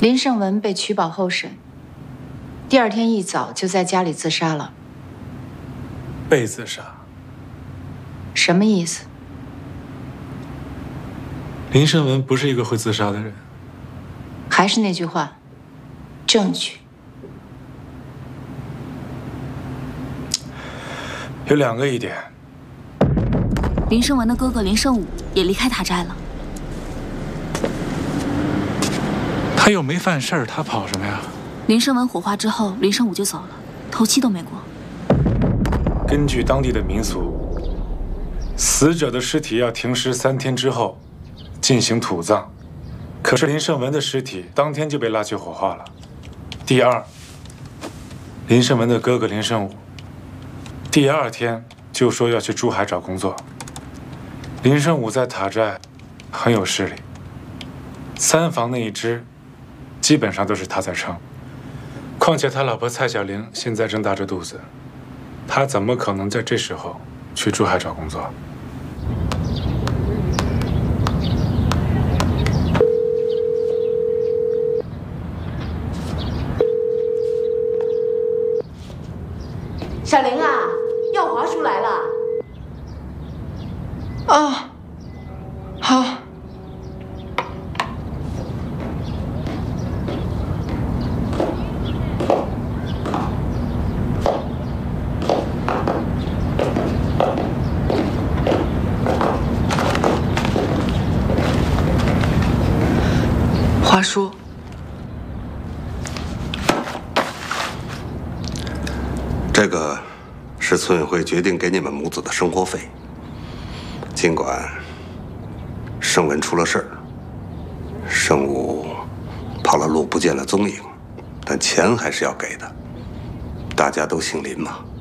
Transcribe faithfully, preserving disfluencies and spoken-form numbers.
林胜文被取保候审，第二天一早就在家里自杀了。 被自杀？ 什么意思？ 林胜文不是一个会自杀的人。 还是那句话，证据。 有两个疑点。 林胜文的哥哥林胜武也离开塔寨了。 他又没犯事儿，他跑什么呀？ 林胜文火化之后，林胜武就走了，头七都没过。 根据当地的民俗，死者的尸体要停尸三天之后进行土葬。可是林胜文的尸体当天就被拉去火化了。第二，林胜文的哥哥林胜武第二天就说要去珠海找工作。林胜武在塔寨很有势力，三房那一支。 基本上都是他在撑，况且他老婆蔡小玲现在正大着肚子，他怎么可能在这时候去珠海找工作？ 小玲啊，耀华叔来了。 哦，好。 华叔， 这个是村委会决定给你们母子的生活费。尽管盛文出了事儿，盛武跑了路不见了踪影，但钱还是要给的。大家都姓林嘛。